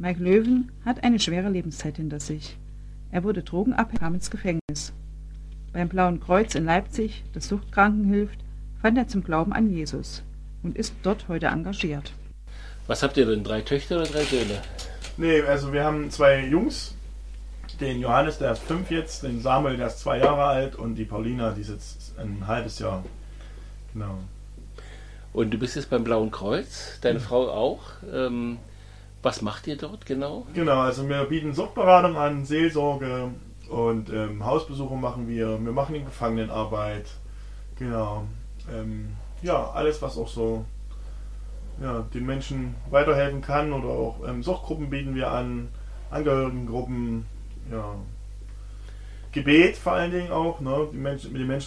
Mike Löwen hat eine schwere Lebenszeit hinter sich. Er wurde drogenabhängig und kam ins Gefängnis. Beim Blauen Kreuz in Leipzig, das Suchtkranken hilft, fand er zum Glauben an Jesus und ist dort heute engagiert. Was habt ihr denn? 3 Töchter oder 3 Söhne? Nee, also wir haben 2 Jungs. Den Johannes, der ist 5 jetzt, den Samuel, der ist 2 Jahre alt und die Paulina, die ist jetzt ein halbes Jahr. Genau. Und du bist jetzt beim Blauen Kreuz, deine Frau auch. Was macht ihr dort genau? Genau, also wir bieten Suchtberatung an, Seelsorge und Hausbesuche machen wir. Wir machen die Gefangenenarbeit. Genau. Ja, alles, was auch so den Menschen weiterhelfen kann, oder auch Suchtgruppen bieten wir an, Angehörigengruppen, ja. Gebet vor allen Dingen auch, ne? Mit den Menschen